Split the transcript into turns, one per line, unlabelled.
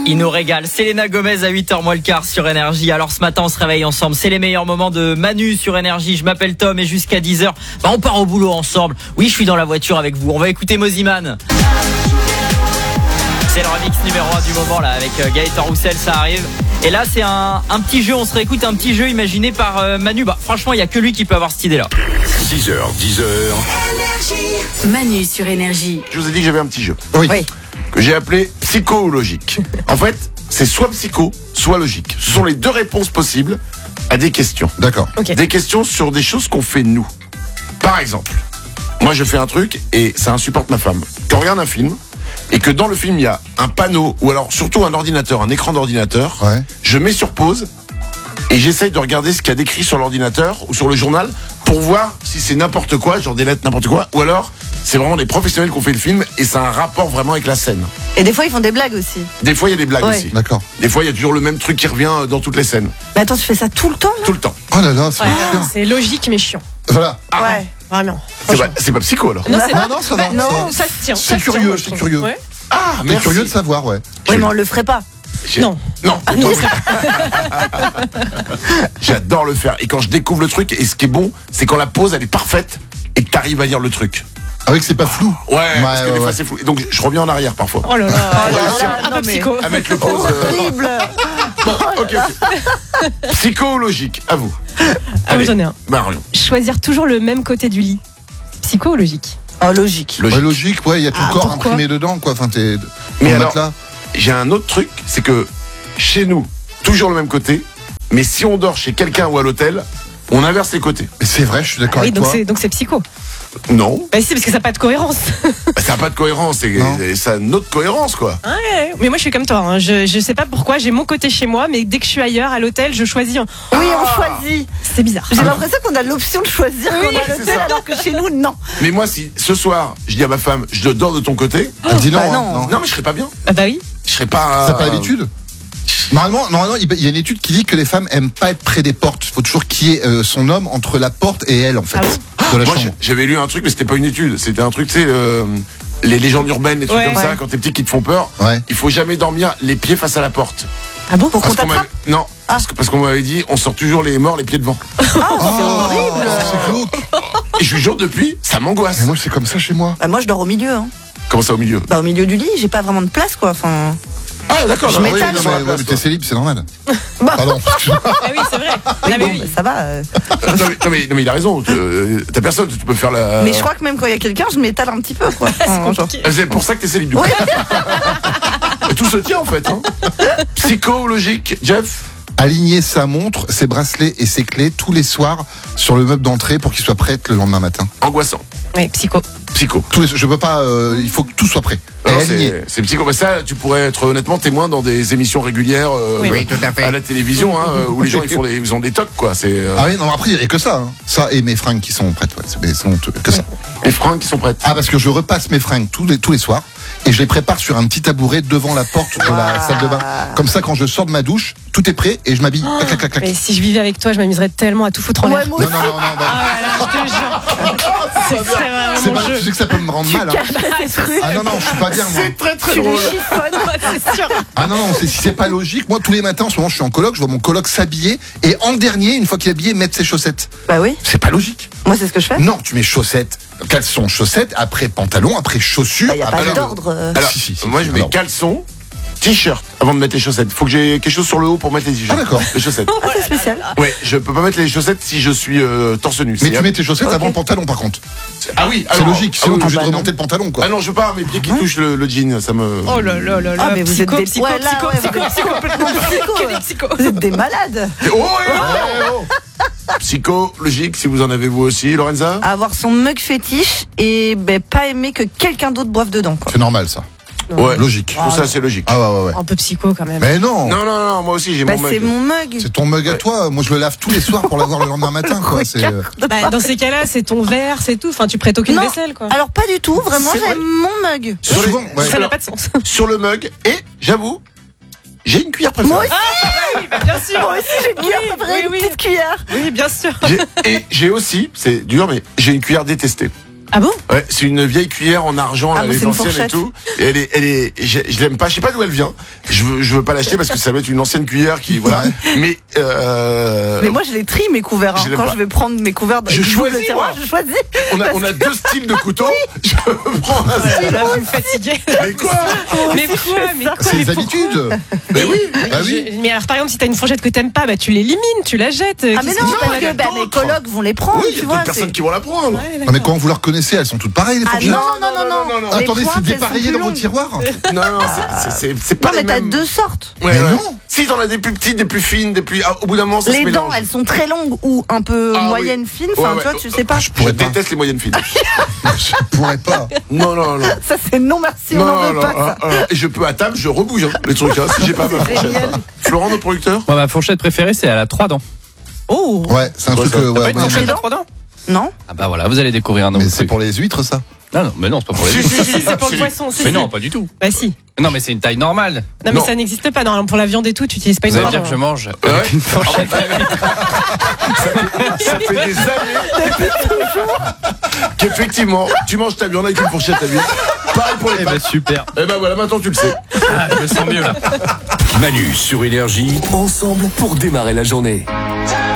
Il nous régale. Selena Gomez à 8h moins le quart sur Énergie. Alors ce matin on se réveille ensemble. C'est les meilleurs moments de Manu sur Énergie. Je m'appelle Tom et jusqu'à 10h, on part au boulot ensemble. Oui, je suis dans la voiture avec vous. On va écouter Moziman. C'est le remix numéro 1 du moment là avec Gaëtan Roussel, ça arrive. Et là c'est un petit jeu, on se réécoute un petit jeu imaginé par Manu. Franchement il n'y a que lui qui peut avoir cette idée là.
6h, 10h.
Manu sur Énergie.
Je vous ai dit que j'avais un petit jeu.
Oui.
Que j'ai appelé psycho ou logique. En fait, c'est soit psycho, soit logique. Ce sont les deux réponses possibles à des questions.
D'accord.
Ok.
Des questions sur des choses qu'on fait nous. Par exemple, moi je fais un truc et ça insupporte ma femme. Quand on regarde un film et que dans le film il y a un panneau ou alors surtout un ordinateur, un écran d'ordinateur,
Ouais.
je mets sur pause et j'essaye de regarder ce qu'il y a décrit sur l'ordinateur ou sur le journal pour voir si c'est n'importe quoi, genre des lettres n'importe quoi, ou alors c'est vraiment des professionnels qui ont fait le film et ça a un rapport vraiment avec la scène.
Et des fois, ils font des blagues aussi.
Des fois il y a des blagues
Ouais.
aussi.
D'accord.
Des fois il y a toujours le même truc qui revient dans toutes les scènes.
Mais attends, tu fais ça tout le temps, là?
Tout le temps.
Oh là là, c'est
Ouais,
chiant.
c'est logique mais chiant.
Voilà.
Ouais.
Vraiment.
C'est pas psycho alors.
Non, c'est
Non, ça va.
Non,
ça se tient.
C'est
ça se tient,
curieux,
moi, je
c'est
trouve.
curieux.
Ouais.
Ah,
Mais
merci.
curieux de savoir, ouais.
Oui, mais on le ferait pas.
Non.
Non, j'adore le faire. Et quand je découvre le truc, et ce qui est bon, c'est quand la pause elle est parfaite et que t'arrives à lire le truc.
Avec c'est pas flou.
Ouais, parce que des
ouais.
fois c'est flou. Et donc je reviens en arrière parfois.
Oh là là. Un
non,
peu
mais-
psycho.
À mettre le pause.
Horrible.
Bon, ok. Psycho ou logique, à vous.
Ah oui, j'en ai un.
Marion.
Choisir toujours le même côté du lit. Psycho ou logique?
Oh, logique.
Ouais, logique, ouais, il y a tout le corps
pourquoi
imprimé dedans, quoi. Enfin, t'es.
Mais
ton
alors-
matelas.
J'ai un autre truc, c'est que chez nous, toujours le même côté, mais si on dort chez quelqu'un ou à l'hôtel, on inverse les côtés.
Mais c'est vrai, je suis d'accord
Oui,
avec toi.
donc c'est psycho.
Non,
Bah si, parce que ça n'a pas de cohérence.
ça n'a pas de cohérence,
Non.
ça a notre cohérence quoi.
Ouais, mais moi je suis comme toi. Hein. Je sais pas pourquoi, j'ai mon côté chez moi, mais dès que je suis ailleurs, à l'hôtel, je choisis.
Oui, on choisit.
C'est bizarre.
J'ai l'impression qu'on a l'option de choisir quand on a
c'est
l'hôtel,
ça.
alors que chez nous, non.
Mais moi, si ce soir, je dis à ma femme, je dors de ton côté,
Elle dit non,
Bah
hein,
non.
non.
non mais je serais pas bien.
Ah bah oui.
Je serais pas.
T'as pas l'habitude Normalement, il y a une étude qui dit que les femmes aiment pas être près des portes. Il faut toujours qu'il y ait son homme entre la porte et elle, en fait, de la
Moi,
chambre.
j'avais lu un truc, mais c'était pas une étude. C'était un truc, tu sais, les légendes urbaines, les trucs
Ouais.
comme ça, quand t'es petit qui te font peur.
Ouais.
Il faut jamais dormir les pieds face à la porte.
Ah bon?
Pour qu'on
Parce qu'on
t'attrape.
m'avait- non, parce qu'on m'avait dit, on sort toujours les morts les pieds devant.
C'est horrible.
C'est glauque.
Et je vous jure, depuis, ça m'angoisse.
Mais moi, c'est comme ça chez moi.
Bah, moi, je dors au milieu. Hein.
Comment ça au milieu?
Bah, au milieu du lit, j'ai pas vraiment de place, quoi. Enfin.
Ah, d'accord,
Je
non,
m'étale.
oui,
Non,
non,
mais,
mais-
ouais, mais t'es célib, c'est normal.
Bah.
Pardon.
Ah oui, c'est vrai. Ah, mais
Bon,
oui.
bah, ça va.
non, mais il a raison. T'as personne, tu peux faire la.
Mais je crois que même quand il y a quelqu'un, je m'étale un petit peu, quoi. Enfin, genre.
C'est pour ça que t'es célib du coup. Tout se tient en fait. Hein. Psycho, logique, Jeff.
Aligner sa montre, ses bracelets et ses clés tous les soirs sur le meuble d'entrée pour qu'il soit prêt le lendemain matin.
Angoissant.
Oui, psycho.
Psycho.
Je peux pas, il faut que tout soit prêt. Et
Non,
aligné.
c'est psycho. Mais ça, tu pourrais être honnêtement témoin dans des émissions régulières
Oui,
tout à fait.
à la télévision, hein, où les gens ils ont des tocs quoi. C'est
Ah oui, non, après, il n'y a que ça. Hein. Ça et mes fringues qui sont prêtes. Ouais, c'est que ça.
les fringues qui sont prêtes.
Ah, parce que je repasse mes fringues tous les soirs et je les prépare sur un petit tabouret devant la porte de la salle de bain. Comme ça, quand je sors de ma douche, tout est prêt et je m'habille. Clac, clac, clac, clac.
Mais si je vivais avec toi, je m'amuserais tellement à tout foutre en
Ouais,
l'air.
moi
Non,
aussi.
non, non, non. bah,
Ah là, je te jure. C'est vraiment
c'est
mon
pas,
jeu.
tu sais que ça peut me rendre mal. Hein.
Ah,
Ah non, non, je suis pas bien, moi.
C'est très très
tu le
drôle.
chiffonnes.
C'est sûr.
Ah non, non, si c'est pas logique. Moi, tous les matins, en ce moment, je suis en coloc, je vois mon coloc s'habiller et en dernier, une fois qu'il est habillé, mettre ses chaussettes.
Bah oui.
C'est pas logique.
Moi, c'est ce que je fais.
Non, tu mets chaussettes, caleçon, chaussettes, après pantalon, après chaussures.
Bah, y a pas
après-
d'ordre.
Alors,
Si,
moi je mets
alors.
caleçon, t-shirt avant de mettre les chaussettes. Faut que j'ai quelque chose sur le haut pour mettre les t-shirts.
Ah, d'accord.
Les chaussettes.
Ah, c'est spécial.
Ouais, je peux pas mettre les chaussettes si je suis torse nu.
Mais
C'est-
tu mets tes chaussettes
Ok.
avant le pantalon, par contre.
Ah oui,
C'est
alors-
logique,
ah
sinon
oui,
t'es obligé
bah
de
non.
remonter le pantalon, quoi.
Ah non, je veux pas mes pieds qui touchent le jean, ça me.
Oh là là là là.
Ah, mais vous êtes
psycho,
des
psycho,
ouais, là,
psycho,
ouais,
psycho,
vous êtes
psycho.
complètement psycho.
Que des psychos.
Vous êtes des malades.
Oh, Psycho, logique, si vous en avez vous aussi, Lorenza.
Avoir son mug fétiche et ben, pas aimer que quelqu'un d'autre boive dedans, quoi.
C'est normal, ça.
Ouais,
Logique.
Je trouve ça assez logique.
Ah ouais, ouais, ouais.
Un peu psycho quand même.
Mais non,
Non, non, non, moi aussi j'ai
Bah,
mon
c'est
mug.
mon mug.
c'est ton mug à toi. Moi, je le lave tous les soirs pour l'avoir le lendemain matin, quoi. C'est,
Bah, dans ces cas-là, c'est ton verre, c'est tout. Enfin, tu prêtes aucune
Non.
vaisselle, quoi.
Alors pas du tout, vraiment
C'est vrai.
j'aime mon mug.
Sur les-
souvent, ouais.
Ça n'a pas de sens.
Sur le mug, et j'avoue, j'ai une cuillère préférée.
Moi aussi,
Oui, bah, bien sûr.
moi aussi j'ai une cuillère
Oui,
préférée,
oui,
une petite cuillère.
Oui, bien sûr.
Et j'ai aussi, c'est dur, mais j'ai une cuillère détestée.
Ah bon?
Ouais, c'est une vieille cuillère en argent, là,
Ah, mais
les
c'est une
anciennes et
fourchette.
tout. Et je l'aime pas, je sais pas d'où elle vient. Je veux pas l'acheter parce que ça va être une ancienne cuillère qui, voilà. Mais
moi, je les trie mes couverts.
Je l'aime
Quand
pas.
je vais prendre mes couverts
Je
qui bougent le
choisis,
tiroir,
moi.
je choisis.
on a deux styles de couteaux. Je prends un style.
Là, vous me fatiguez.
Mais quoi?
Mais quoi? Mais quoi?
C'est
Mais
les
pourquoi?
habitudes.
Mais oui.
Ah oui.
Mais alors, par exemple, si t'as une fourchette que t'aimes pas, bah tu l'élimines, tu la jettes.
Ah, mais
Qu'est-ce
non,
que tu
parce
fais
que
là-dedans?
mes colocs vont les prendre,
Oui, il y
tu
a
vois.
d'autres personnes qui vont la prendre.
Ouais,
Non, mais quand vous les reconnaissez, elles sont toutes pareilles, les
Ah
fourchettes.
non, non. Les
Attendez,
pointes,
c'est
elles sont
dépareillé
plus
dans vos
longues.
tiroirs.
Non, c'est pas
Non, mais
les
t'as
mêmes.
deux sortes.
Ouais,
Mais
ouais.
non.
Si t'en as des plus petites, des plus fines, des plus. Au bout d'un moment, ça se
Les
mélange.
dents, elles sont très longues ou un peu
Ah,
moyennes,
oui.
fines. Enfin,
Ouais,
tu vois,
ouais.
tu sais pas.
Je pourrais
Je
pas.
déteste les moyennes fines.
Je pourrais pas.
Non.
Ça, c'est non merci, on n'en veut pas. Ça.
Et je peux à table, je rebouge les trucs, hein, si j'ai pas ma fourchette.
génial.
Florent, notre producteur.
Moi, ma fourchette préférée, c'est elle a 3 dents.
Oh!
Ouais, c'est un
Quoi,
truc.
ça?
T'as pas
Ouais,
une
ouais,
fourchette
mais-
à 3 dents?
Non.
Ah bah voilà, vous allez découvrir un nouveau
mais c'est
truc.
pour les huîtres, ça.
Non, mais non, c'est pas pour les
Si,
autres.
si, si,
C'est pour le
absolument.
poisson, c'est
Mais non, pas du tout.
Bah si.
Non, mais c'est une taille normale.
Non, mais
Non.
ça n'existe pas. Normalement, pour la viande et tout, tu utilises pas une
Vous allez
fourchette.
dire que je mange
Ouais.
avec une fourchette.
Ça fait des années qu'effectivement, tu manges ta viande avec une fourchette à huile. Pareil pour les
Eh ben
pâtes.
super.
Et ben voilà, maintenant tu le sais.
Ah, je me sens mieux là.
Manu sur Énergie, ensemble pour démarrer la journée.